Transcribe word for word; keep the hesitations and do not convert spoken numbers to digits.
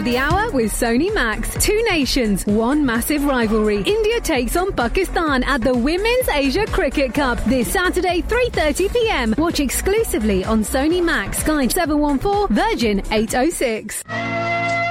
the hour with Sony Max. Two nations, one massive rivalry. India takes on Pakistan at the Women's Asia Cricket Cup this Saturday, three thirty p m. Watch exclusively on Sony Max, Sky seven one four, Virgin eight oh six.